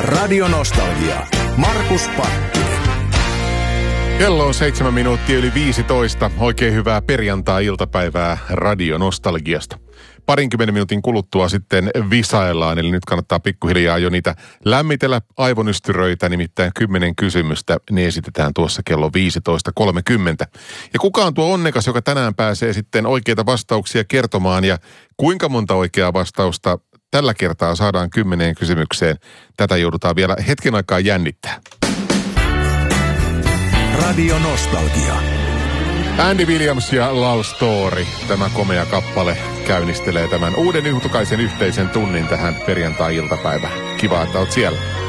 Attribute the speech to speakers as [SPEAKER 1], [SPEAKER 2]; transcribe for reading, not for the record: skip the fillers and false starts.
[SPEAKER 1] Radio Nostalgia. Markus Pattinen.
[SPEAKER 2] Kello on 7 minuuttia yli 15. Oikein hyvää perjantai-iltapäivää Radio Nostalgiasta. 20 minuutin kuluttua sitten visaillaan, eli nyt kannattaa pikkuhiljaa jo niitä lämmitellä aivonystyröitä, nimittäin 10 kysymystä. Ne esitetään tuossa kello 15.30. Ja kuka on tuo onnekas, joka tänään pääsee sitten oikeita vastauksia kertomaan, ja kuinka monta oikeaa vastausta tällä kertaa saadaan 10 kysymykseen? Tätä joudutaan vielä hetken aikaa jännittää.
[SPEAKER 1] Radio Nostalgia.
[SPEAKER 2] Andy Williams ja Love Story, tämä komea kappale, käynnistelee tämän uuden yhtukaisen yhteisen tunnin tähän perjantai-iltapäivään. Kiva, että oot siellä.